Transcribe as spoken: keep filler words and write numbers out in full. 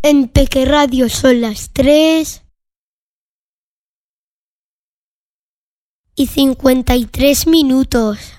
En Peque Radio son las tres y cincuenta y tres minutos.